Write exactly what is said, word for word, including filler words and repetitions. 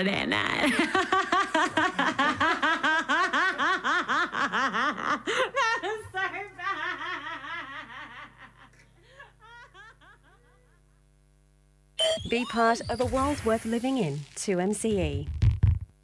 than that. That is so bad. Be part of a world worth living in. two M C E.